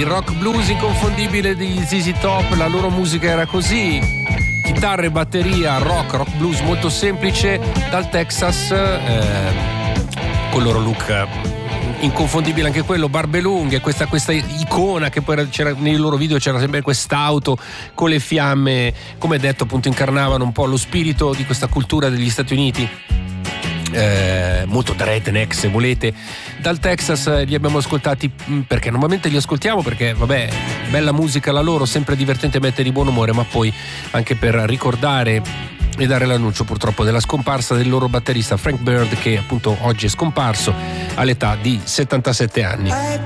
il rock blues inconfondibile di ZZ Top, la loro musica era così, chitarra e batteria, rock blues molto semplice, dal Texas, con il loro look inconfondibile anche quello, barbe lunghe, questa icona che poi c'era nei loro video, c'era sempre quest'auto con le fiamme, come detto appunto incarnavano un po' lo spirito di questa cultura degli Stati Uniti, molto redneck se volete. Dal Texas li abbiamo ascoltati perché normalmente li ascoltiamo perché vabbè, bella musica la loro, sempre divertente, mette di buon umore, ma poi anche per ricordare e dare l'annuncio purtroppo della scomparsa del loro batterista Frank Bird, che appunto oggi è scomparso all'età di 77 anni.